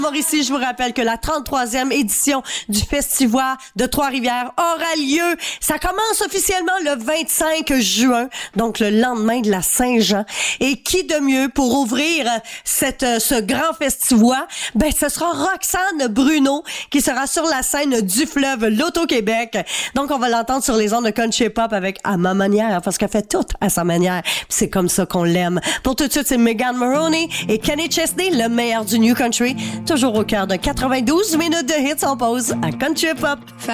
Ici, je vous rappelle que la 33e édition du Festival de Trois-Rivières aura lieu. Ça commence officiellement le 25 juin, donc le lendemain de la Saint-Jean. Et qui de mieux pour ouvrir ce grand festival? Ben, ce sera Roxane Bruno qui sera sur la scène du fleuve L'Auto-Québec. Donc, on va l'entendre sur les ondes de Country Pop avec À ma manière, parce qu'elle fait tout à sa manière. Puis c'est comme ça qu'on l'aime. Pour tout de suite, c'est Megan Maroney et Kenny Chesney, le meilleur du New Country. Toujours au cœur de 92 minutes de hits en pause à Country Pop.